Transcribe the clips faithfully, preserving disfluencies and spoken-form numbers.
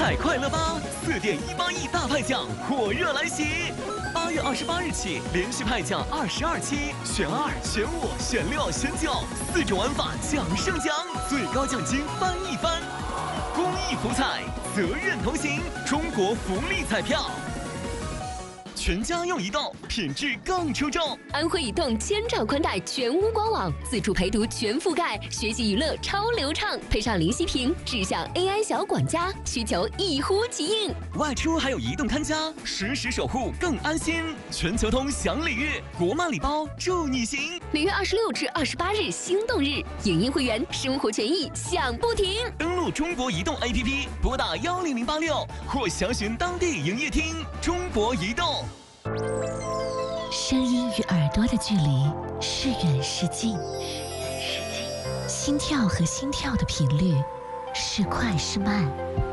买快乐吧！四点一八亿大派奖火热来袭，八月二十八日起连续派奖二十二期，选二、选五、选六、选九，四种玩法奖胜奖，最高奖金翻一番。公益福彩，责任同行，中国福利彩票。全家用移动，品质更出众。 安徽移动千兆宽带全屋官网，自助陪读全覆盖，学习娱乐超流畅，配上林息屏智享 A I 小管家，需求一呼即应。 外出还有移动看家，实时守护更安心。全球通享礼遇，国漫礼包助你行。 每月二十六至二十八日心动日，影音会员生活权益享不停。 登录中国移动 A P P， 拨打幺零零八六或详询当地营业厅。中国移动。 声音与耳朵的距离是远是近，心跳和心跳的频率是快是慢，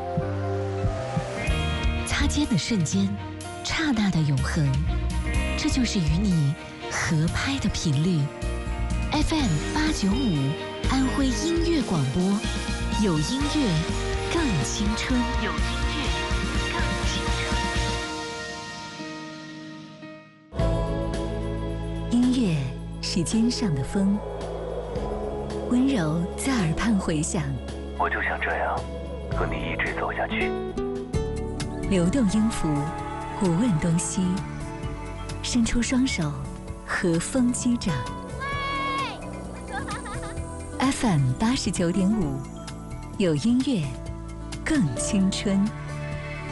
擦肩的瞬间，刹那的永恒，这就是与你合拍的频率。F M 八九五，安徽音乐广播，有音乐更青春，有音乐更青春。音乐是肩上的风，温柔在耳畔回响。 我就想这样和你一直走下去。 流动音符，不问东西，伸出双手，和风击掌。F M 八十九点五，有音乐更青春。